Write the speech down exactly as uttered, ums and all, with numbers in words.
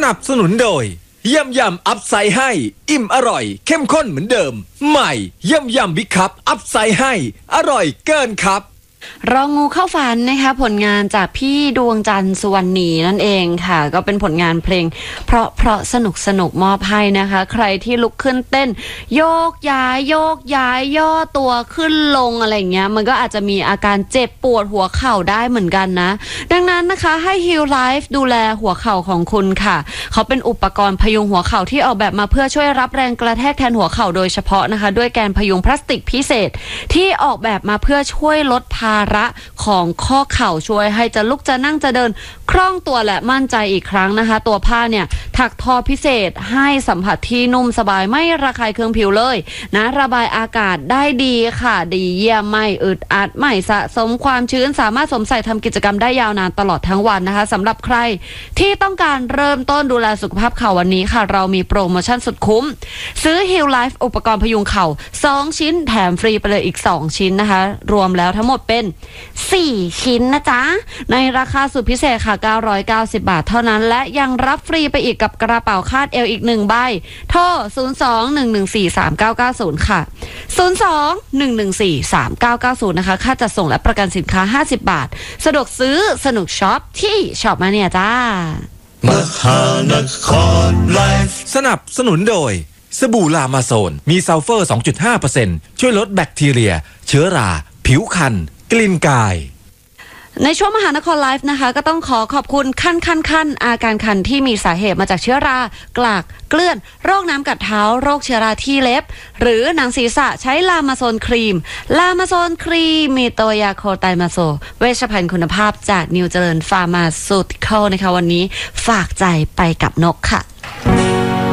นับสนุนโดยยำยำอัพไซด์ให้อิ่มอร่อยเข้มข้นเหมือนเดิมใหม่ยำยำบิ๊กคัพอัพไซด์ให้อร่อยเกินครับรองงูเข้าฝันนะคะผลงานจากพี่ดวงจันทร์สุวรรณีนั่นเองค่ะก็เป็นผลงานเพลงเพราะเพราะสนุกสนุกมอบให้นะคะใครที่ลุกขึ้นเต้นโยกย้ายโยกย้ายย่อตัวขึ้นลงอะไรเงี้ยมันก็อาจจะมีอาการเจ็บปวดหัวเข่าได้เหมือนกันนะดังนั้นนะคะให้ Heal Life ดูแลหัวเข่าของคุณค่ะเขาเป็นอุปกรณ์พยุงหัวเข่าที่ออกแบบมาเพื่อช่วยรับแรงกระแทกแทนหัวเข่าโดยเฉพาะนะคะด้วยแกนพยุงพลาสติกพิเศษที่ออกแบบมาเพื่อช่วยลดภาระของข้อเข่าช่วยให้จะลุกจะนั่งจะเดินคล่องตัวและมั่นใจอีกครั้งนะคะตัวผ้าเนี่ยถักทอพิเศษให้สัมผัสที่นุ่มสบายไม่ระคายเคืองผิวเลยนะระบายอากาศได้ดีค่ะดีเยี่ยมไม่อึดอัดไม่สะสมความชื้นสามารถสวมใส่ทำกิจกรรมได้ยาวนานตลอดทั้งวันนะคะสำหรับใครที่ต้องการเริ่มต้นดูแลสุขภาพเข่าวันนี้ค่ะเรามีโปรโมชั่นสุดคุ้มซื้อ Heal Life อุปกรณ์พยุงเข่าสองชิ้นแถมฟรีไปเลยอีกสองชิ้นนะคะรวมแล้วทั้งหมดเป็นสี่ชิ้นนะจ๊ะในราคาสุดพิเศษค่ะเก้าร้อยเก้าสิบบาทเท่านั้นและยังรับฟรีไปอีกกับกระเป๋าคาดเอวอีกหนึ่งใบโทรศูนย์ สอง หนึ่ง หนึ่ง สี่ สาม เก้า เก้า ศูนย์ค่ะศูนย์ สอง หนึ่ง หนึ่ง สี่ สาม เก้า เก้า ศูนย์นะคะค่าจัดส่งและประกันสินค้าห้าสิบบาทสะดวกซื้อสนุกช็อปที่ช็อปมาเนี่ยจ้ามหานครไลฟ์สนับสนุนโดยสบู่ลามาโซนมีซัลเฟอร์ สองจุดห้าเปอร์เซ็นต์ ช่วยลดแบคทีเรียเชื้อราผิวคันกลิ่นกายในช่วงมหานครไลฟ์นะคะก็ต้องขอขอบคุณคันคันคันอาการคันที่มีสาเหตุมาจากเชื้อรากลากเกลื่อนโรคน้ำกัดเท้าโรคเชื้อราที่เล็บหรือหนังศีรษะใช้ลามาโซนครีมลามาโซนครีมมีตัวยาโคไตมาโซเวชภัณฑ์คุณภาพจากนิวเจริญฟาร์มาซูติคอลนะคะวันนี้ฝากใจไปกับนกค่ะ